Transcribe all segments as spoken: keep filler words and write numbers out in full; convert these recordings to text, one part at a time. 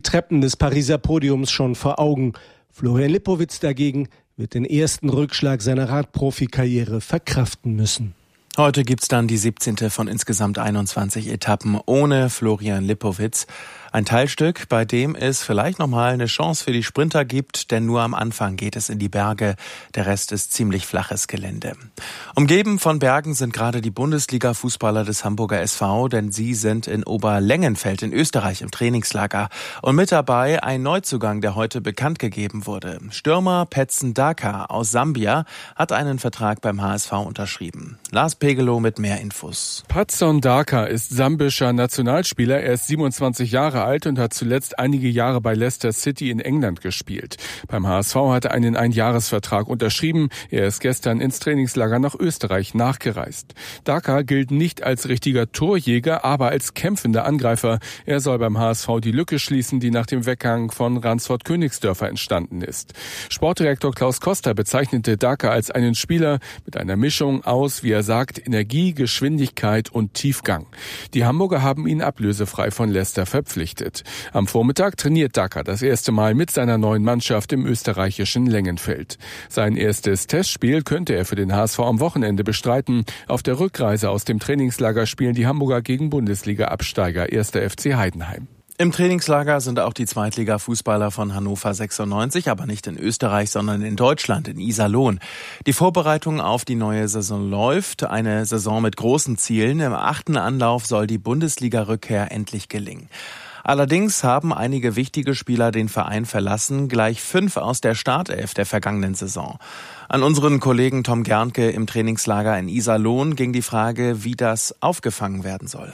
Treppen des Pariser Podiums schon vor Augen. Florian Lipowitz dagegen wird den ersten Rückschlag seiner Radprofikarriere verkraften müssen. Heute gibt's dann die siebzehnte von insgesamt einundzwanzig Etappen ohne Florian Lipowitz. Ein Teilstück, bei dem es vielleicht nochmal eine Chance für die Sprinter gibt, denn nur am Anfang geht es in die Berge. Der Rest ist ziemlich flaches Gelände. Umgeben von Bergen sind gerade die Bundesliga-Fußballer des Hamburger S V, denn sie sind in Oberlengenfeld in Österreich im Trainingslager. Und mit dabei ein Neuzugang, der heute bekannt gegeben wurde. Stürmer Patson Daka aus Sambia hat einen Vertrag beim H S V unterschrieben. Lars Pegelow mit mehr Infos. Patson Daka ist sambischer Nationalspieler. Er ist siebenundzwanzig Jahre alt und hat zuletzt einige Jahre bei Leicester City in England gespielt. Beim H S V hat er einen Einjahresvertrag unterschrieben. Er ist gestern ins Trainingslager nach Österreich nachgereist. Daka gilt nicht als richtiger Torjäger, aber als kämpfender Angreifer. Er soll beim H S V die Lücke schließen, die nach dem Weggang von Ransford-Königsdörfer entstanden ist. Sportdirektor Klaus Koster bezeichnete Daka als einen Spieler mit einer Mischung aus, wie er sagt, Energie, Geschwindigkeit und Tiefgang. Die Hamburger haben ihn ablösefrei von Leicester verpflichtet. Am Vormittag trainiert Daka das erste Mal mit seiner neuen Mannschaft im österreichischen Längenfeld. Sein erstes Testspiel könnte er für den H S V am Wochenende bestreiten. Auf der Rückreise aus dem Trainingslager spielen die Hamburger gegen Bundesliga-Absteiger erster F C Heidenheim. Im Trainingslager sind auch die Zweitliga-Fußballer von Hannover sechsundneunzig, aber nicht in Österreich, sondern in Deutschland, in Iserlohn. Die Vorbereitung auf die neue Saison läuft, eine Saison mit großen Zielen. Im achten Anlauf soll die Bundesliga-Rückkehr endlich gelingen. Allerdings haben einige wichtige Spieler den Verein verlassen, gleich fünf aus der Startelf der vergangenen Saison. An unseren Kollegen Tom Gerntke im Trainingslager in Iserlohn ging die Frage, wie das aufgefangen werden soll.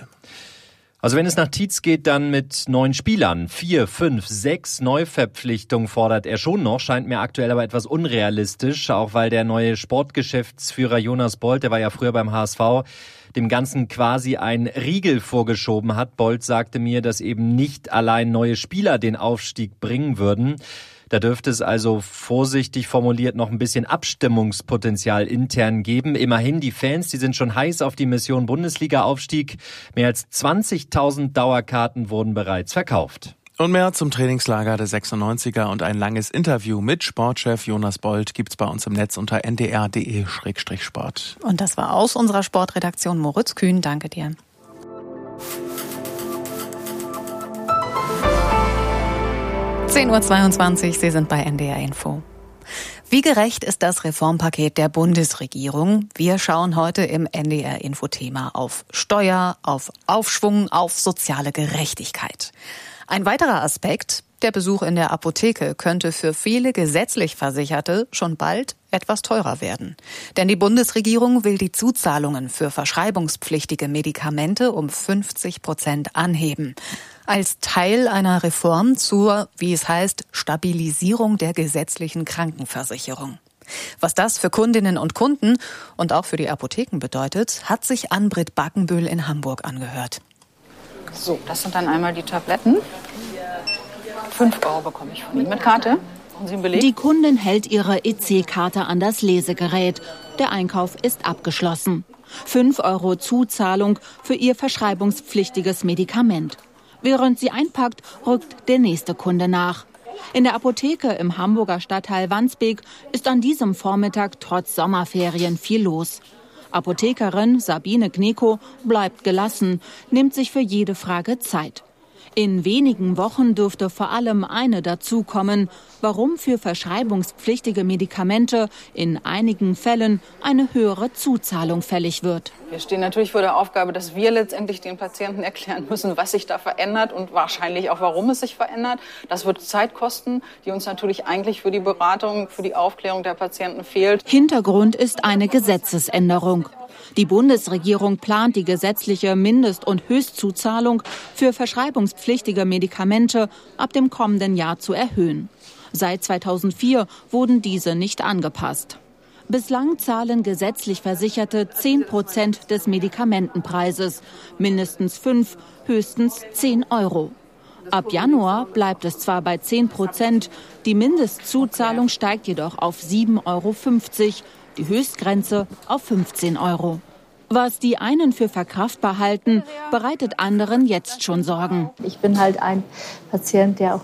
Also wenn es nach Tietz geht, dann mit neun Spielern. Vier, fünf, sechs Neuverpflichtungen fordert er schon noch, scheint mir aktuell aber etwas unrealistisch, auch weil der neue Sportgeschäftsführer Jonas Bold, der war ja früher beim H S V, dem Ganzen quasi ein Riegel vorgeschoben hat. Bold sagte mir, dass eben nicht allein neue Spieler den Aufstieg bringen würden. Da dürfte es also vorsichtig formuliert noch ein bisschen Abstimmungspotenzial intern geben. Immerhin, die Fans, die sind schon heiß auf die Mission Bundesliga-Aufstieg. Mehr als zwanzigtausend Dauerkarten wurden bereits verkauft. Und mehr zum Trainingslager der sechsundneunziger und ein langes Interview mit Sportchef Jonas Bold gibt's bei uns im Netz unter n d r punkt d e Schrägstrich sport. Und das war aus unserer Sportredaktion Moritz Kühn. Danke dir. zehn Uhr zweiundzwanzig, Sie sind bei N D R Info. Wie gerecht ist das Reformpaket der Bundesregierung? Wir schauen heute im N D R Info-Thema auf Steuer, auf Aufschwung, auf soziale Gerechtigkeit. Ein weiterer Aspekt, der Besuch in der Apotheke könnte für viele gesetzlich Versicherte schon bald etwas teurer werden. Denn die Bundesregierung will die Zuzahlungen für verschreibungspflichtige Medikamente um fünfzig Prozent anheben. Als Teil einer Reform zur, wie es heißt, Stabilisierung der gesetzlichen Krankenversicherung. Was das für Kundinnen und Kunden und auch für die Apotheken bedeutet, hat sich Ann-Britt Backenbühl in Hamburg angehört. So, das sind dann einmal die Tabletten. fünf Euro bekomme ich von Ihnen mit Karte. Und Sie einen Beleg? Die Kundin hält ihre E C-Karte an das Lesegerät. Der Einkauf ist abgeschlossen. fünf Euro Zuzahlung für ihr verschreibungspflichtiges Medikament. Während sie einpackt, rückt der nächste Kunde nach. In der Apotheke im Hamburger Stadtteil Wandsbek ist an diesem Vormittag trotz Sommerferien viel los. Apothekerin Sabine Gneko bleibt gelassen, nimmt sich für jede Frage Zeit. In wenigen Wochen dürfte vor allem eine dazukommen, warum für verschreibungspflichtige Medikamente in einigen Fällen eine höhere Zuzahlung fällig wird. Wir stehen natürlich vor der Aufgabe, dass wir letztendlich den Patienten erklären müssen, was sich da verändert und wahrscheinlich auch, warum es sich verändert. Das wird Zeit kosten, die uns natürlich eigentlich für die Beratung, für die Aufklärung der Patienten fehlt. Hintergrund ist eine Gesetzesänderung. Die Bundesregierung plant die gesetzliche Mindest- und Höchstzuzahlung für verschreibungspflichtige Medikamente ab dem kommenden Jahr zu erhöhen. Seit zweitausendvier wurden diese nicht angepasst. Bislang zahlen gesetzlich Versicherte zehn Prozent des Medikamentenpreises, mindestens fünf, höchstens zehn Euro. Ab Januar bleibt es zwar bei zehn Prozent, die Mindestzuzahlung steigt jedoch auf sieben Euro fünfzig, die Höchstgrenze auf fünfzehn Euro. Was die einen für verkraftbar halten, bereitet anderen jetzt schon Sorgen. Ich bin halt ein Patient, der auch